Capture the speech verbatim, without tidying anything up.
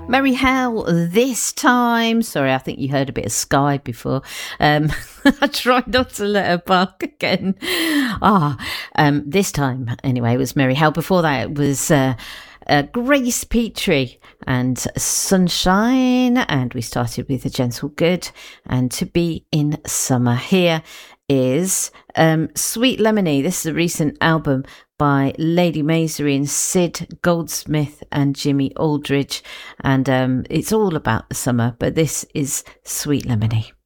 Merry Hell this time. Sorry, I think you heard a bit of Sky before. Um, I tried not to let her bark again. Ah, um, this time, anyway, it was Merry Hell. Before that, it was uh, uh, Grace Petrie and Sunshine. And we started with A Gentle Good and To Be in Summer. Here is um, Sweet Lemony. This is a recent album by Lady Masery and Sid Goldsmith and Jimmy Aldridge. And um, it's all about the summer, but this is Sweet Lemony.